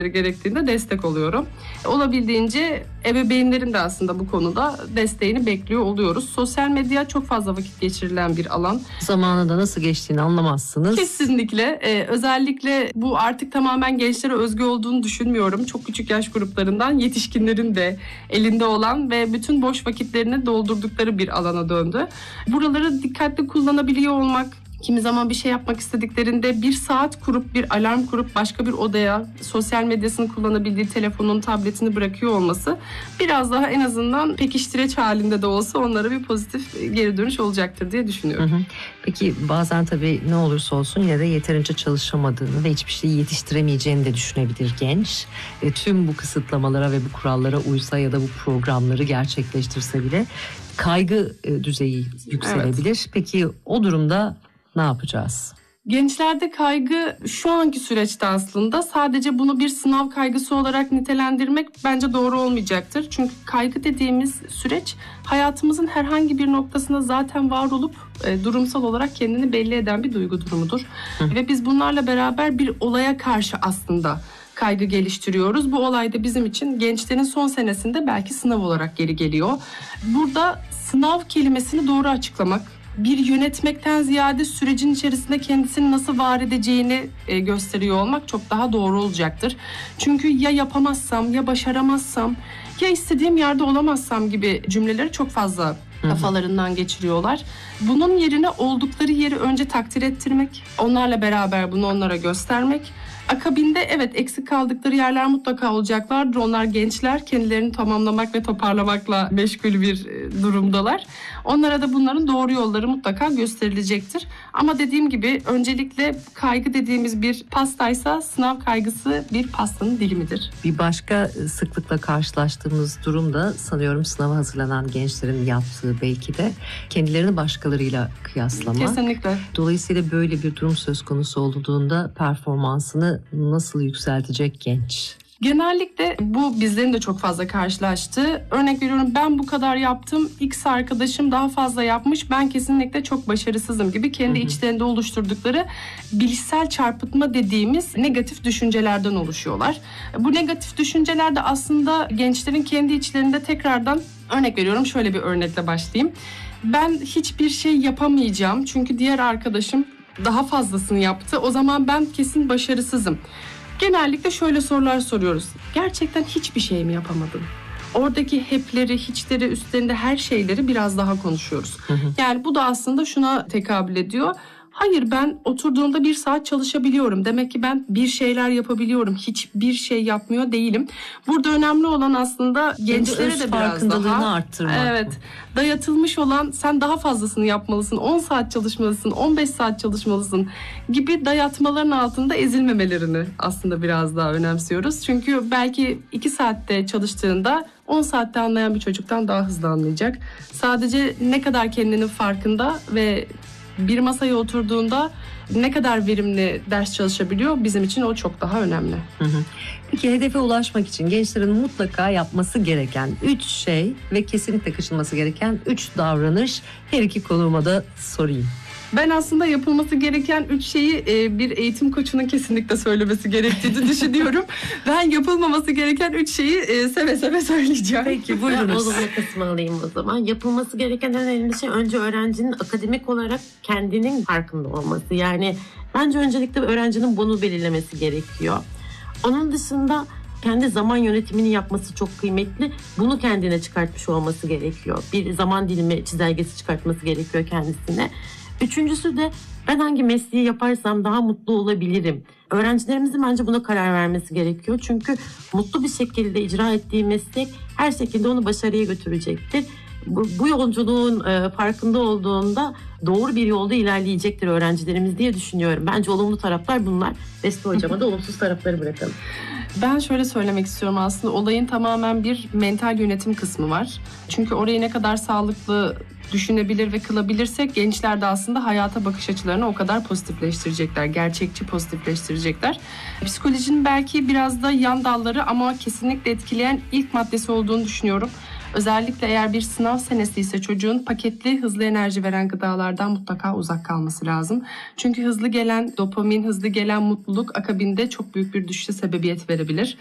gerektiğinde destek oluyorum. Olabildiğince ebeveynlerin de aslında bu konuda desteğini bekliyor oluyoruz. Sosyal medya çok fazla vakit geçirilen bir alan. Zamanında nasıl geçtiğini anlamazsınız. Kesinlikle. Özellikle bu artık tamamen gençlere özgü olduğunu düşünmüyorum. Çok küçük yaş gruplarından yetişkinlerin de elinde olan ve bütün boş vakitlerini doldurdukları bir alana döndü. Buraları dikkatli kullanabiliyor olmak, kimi zaman bir şey yapmak istediklerinde bir saat kurup, bir alarm kurup başka bir odaya sosyal medyasını kullanabildiği telefonun, tabletini bırakıyor olması biraz daha en azından pekiştireç halinde de olsa onlara bir pozitif geri dönüş olacaktır diye düşünüyorum. Peki bazen tabii ne olursa olsun yine de yeterince çalışamadığını ve hiçbir şeyi yetiştiremeyeceğini de düşünebilir genç. Tüm bu kısıtlamalara ve bu kurallara uysa ya da bu programları gerçekleştirse bile kaygı düzeyi yükselebilir. Evet. Peki o durumda ne yapacağız? Gençlerde kaygı şu anki süreçte aslında sadece bunu bir sınav kaygısı olarak nitelendirmek bence doğru olmayacaktır. Çünkü kaygı dediğimiz süreç hayatımızın herhangi bir noktasında zaten var olup durumsal olarak kendini belli eden bir duygu durumudur. Ve biz bunlarla beraber bir olaya karşı aslında kaygı geliştiriyoruz. Bu olay da bizim için gençlerin son senesinde belki sınav olarak geri geliyor. Burada sınav kelimesini doğru açıklamak, bir yönetmekten ziyade sürecin içerisinde kendisini nasıl var edeceğini gösteriyor olmak çok daha doğru olacaktır. Çünkü ya yapamazsam, ya başaramazsam, ya istediğim yerde olamazsam gibi cümleleri çok fazla kafalarından geçiriyorlar. Bunun yerine oldukları yeri önce takdir ettirmek, onlarla beraber bunu onlara göstermek. Akabinde evet eksik kaldıkları yerler mutlaka olacaklardır. Onlar gençler, kendilerini tamamlamak ve toparlamakla meşgul bir durumdalar. Onlara da bunların doğru yolları mutlaka gösterilecektir. Ama dediğim gibi öncelikle kaygı dediğimiz bir pastaysa sınav kaygısı bir pastanın dilimidir. Bir başka sıklıkla karşılaştığımız durum da sanıyorum sınava hazırlanan gençlerin yaptığı belki de kendilerini başkalarıyla kıyaslamak. Kesinlikle. Dolayısıyla böyle bir durum söz konusu olduğunda performansını nasıl yükseltecek genç? Genellikle bu bizlerin de çok fazla karşılaştığı. Örnek veriyorum, ben bu kadar yaptım, X arkadaşım daha fazla yapmış, ben kesinlikle çok başarısızım gibi kendi içlerinde oluşturdukları bilişsel çarpıtma dediğimiz negatif düşüncelerden oluşuyorlar. Bu negatif düşünceler de aslında gençlerin kendi içlerinde tekrardan, örnek veriyorum, şöyle bir örnekle başlayayım. Ben hiçbir şey yapamayacağım çünkü diğer arkadaşım daha fazlasını yaptı, o zaman ben kesin başarısızım. Genellikle şöyle sorular soruyoruz. Gerçekten hiçbir şey mi yapamadın? Oradaki hepleri, hiçleri, üstlerinde her şeyleri biraz daha konuşuyoruz. Yani bu da aslında şuna tekabül ediyor. Hayır, ben oturduğumda 1 saat çalışabiliyorum. Demek ki ben bir şeyler yapabiliyorum. Hiçbir şey yapmıyor değilim. Burada önemli olan aslında gençlere de biraz daha arttırmak. Evet. Dayatılmış olan sen daha fazlasını yapmalısın. 10 saat çalışmalısın, 15 saat çalışmalısın gibi dayatmaların altında ezilmemelerini aslında biraz daha önemsiyoruz. Çünkü belki 2 saatte çalıştığında 10 saatte anlayan bir çocuktan daha hızlı anlayacak. Sadece ne kadar kendinin farkında ve bir masaya oturduğunda ne kadar verimli ders çalışabiliyor, bizim için o çok daha önemli. Peki hedefe ulaşmak için gençlerin mutlaka yapması gereken 3 şey ve kesinlikle kaçınması gereken 3 davranış, her iki konuğuma da sorayım. Ben aslında yapılması gereken 3 şeyi bir eğitim koçunun kesinlikle söylemesi gerektiğini düşünüyorum. Ben yapılmaması gereken 3 şeyi seve seve söyleyeceğim. Peki buyurunuz. Olumlu kısmı alayım o zaman. Yapılması gereken en önemli şey önce öğrencinin akademik olarak kendinin farkında olması. Yani bence öncelikle öğrencinin bunu belirlemesi gerekiyor. Onun dışında kendi zaman yönetimini yapması çok kıymetli. Bunu kendine çıkartmış olması gerekiyor. Bir zaman dilimi çizelgesi çıkartması gerekiyor kendisine. Üçüncüsü de ben hangi mesleği yaparsam daha mutlu olabilirim. Öğrencilerimizin bence buna karar vermesi gerekiyor. Çünkü mutlu bir şekilde icra ettiği meslek her şekilde onu başarıya götürecektir. Bu yolculuğun farkında olduğunda doğru bir yolda ilerleyecektir öğrencilerimiz diye düşünüyorum. Bence olumlu taraflar bunlar. Beste hocama da olumsuz tarafları bırakalım. Ben şöyle söylemek istiyorum, aslında olayın tamamen bir mental yönetim kısmı var. Çünkü orayı ne kadar sağlıklı düşünebilir ve kılabilirsek gençler de aslında hayata bakış açılarını o kadar pozitifleştirecekler, gerçekçi pozitifleştirecekler. Psikolojinin belki biraz da yan dalları ama kesinlikle etkileyen ilk maddesi olduğunu düşünüyorum. Özellikle eğer bir sınav senesi ise çocuğun paketli hızlı enerji veren gıdalardan mutlaka uzak kalması lazım. Çünkü hızlı gelen dopamin, hızlı gelen mutluluk akabinde çok büyük bir düşüşe sebebiyet verebilir.